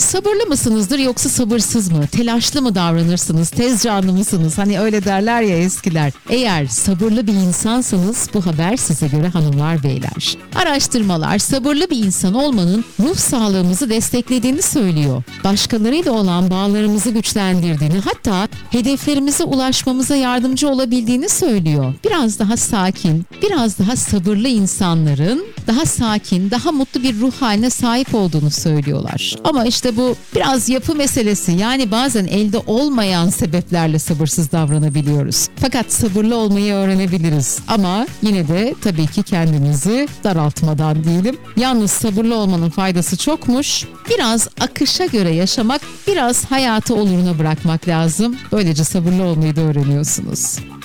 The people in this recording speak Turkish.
Sabırlı mısınızdır yoksa sabırsız mı? Telaşlı mı davranırsınız? Tez canlı mısınız? Hani öyle derler ya eskiler. Eğer sabırlı bir insansanız bu haber size göre hanımlar beyler. Araştırmalar sabırlı bir insan olmanın ruh sağlığımızı desteklediğini söylüyor. Başkalarıyla olan bağlarımızı güçlendirdiğini, hatta hedeflerimize ulaşmamıza yardımcı olabildiğini söylüyor. Biraz daha sakin, biraz daha sabırlı insanların daha sakin, daha mutlu bir ruh haline sahip olduğunu söylüyorlar. Ama işte bu biraz yapı meselesi. Yani bazen elde olmayan sebeplerle sabırsız davranabiliyoruz. Fakat sabırlı olmayı öğrenebiliriz. Ama yine de tabii ki kendimizi daraltmadan diyelim. Yalnız sabırlı olmanın faydası çokmuş. Biraz akışa göre yaşamak, biraz hayatı oluruna bırakmak lazım. Böylece sabırlı olmayı da öğreniyorsunuz.